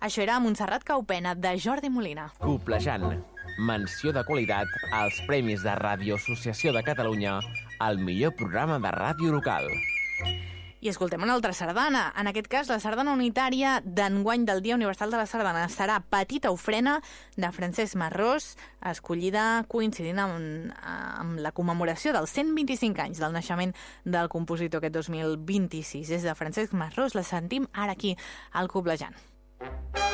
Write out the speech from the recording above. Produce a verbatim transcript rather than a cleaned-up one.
Això era Montserrat Caupena, de Jordi Molina. Coplejant. Menció de qualitat als Premis de Ràdio Associació de Catalunya al millor programa de ràdio local. I escoltem una altra sardana. En aquest cas, la sardana unitària d'enguany del Dia Universal de la Sardana serà Petita Ofrena, de Francesc Marrós, escollida coincidint amb, amb la commemoració dels cent vint-i-cinc anys del naixement del compositor aquest dos mil vint-i-sis. És de Francesc Marrós, la sentim ara aquí, al Coblejant.